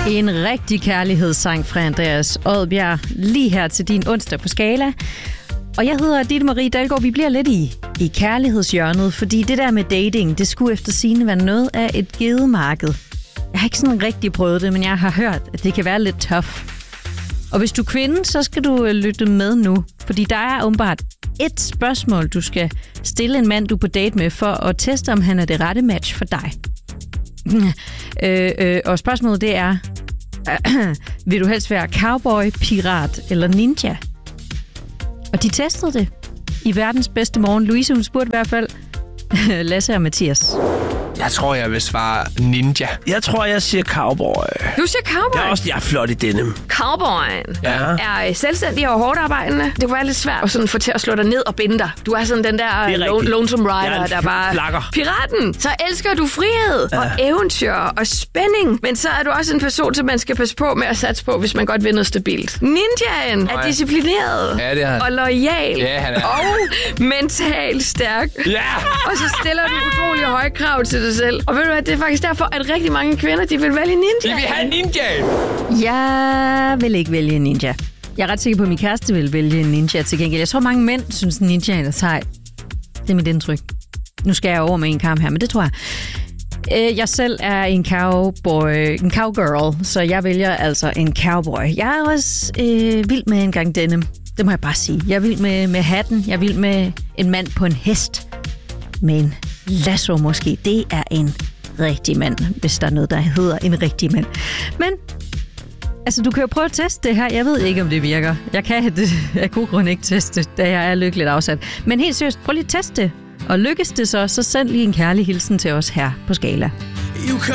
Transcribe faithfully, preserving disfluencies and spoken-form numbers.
En rigtig kærlighedssang fra Andreas Odbjerg, lige her til din onsdag på Skala. Og jeg hedder Ditte Marie Dalgaard. Vi bliver lidt i, i kærlighedshjørnet, fordi det der med dating, det skulle efter sigende være noget af et gedemarked. Jeg har ikke sådan rigtig prøvet det, men jeg har hørt, at det kan være lidt tough. Og hvis du er kvinde, så skal du lytte med nu, fordi der er åbenbart et spørgsmål, du skal stille en mand, du er på date med, for at teste, om han er det rette match for dig. øh, øh, og spørgsmålet det er, øh, vil du helst være cowboy, pirat eller ninja? Og de testede det i verdens bedste morgen. Louise, hun spurgte i hvert fald Lasse og Mathias. Jeg tror, jeg vil svare ninja. Jeg tror, jeg siger cowboy. Du siger cowboy? Jeg er også jeg er flot i denim. Cowboyen Ja. er selvstændig og hårdt arbejdende. Det kunne være lidt svært at sådan få til at slå dig ned og binde dig. Du er sådan den der lo- lonesome rider, der bare... Flakker. Piraten, så elsker du frihed ja. og eventyr og spænding. Men så er du også en person, som man skal passe på med at satse på, hvis man godt vil noget stabilt. Ninjaen Nej. er disciplineret Ja, det er han. og loyal Ja, han er. og mentalt stærk. Ja! Og så stiller du utrolig høje krav til dig selv. Og ved du hvad, det er faktisk derfor, at rigtig mange kvinder, de vil vælge ninja. Vi vil have ninja! Jeg vil ikke vælge en ninja. Jeg er ret sikker på, at min kæreste vil vælge en ninja til gengæld. Jeg tror, mange mænd synes, en ninja er sej. Det er mit indtryk. Nu skal jeg over med en kamp her, men det tror jeg. Jeg selv er en cowboy, en cowgirl, så jeg vælger altså en cowboy. Jeg er også øh, vild med en gang denim. Det må jeg bare sige. Jeg er vild med, med hatten. Jeg er vild med en mand på en hest. Med en lasso måske. Det er en rigtig mand, hvis der er noget, der hedder en rigtig mand. Men, altså du kan jo prøve at teste det her. Jeg ved ikke, om det virker. Jeg kan det af god grund ikke teste, da jeg er lykkeligt afsat. Men helt seriøst, prøv lige at teste det. Og lykkes det så, så send lige en kærlig hilsen til os her på Skala.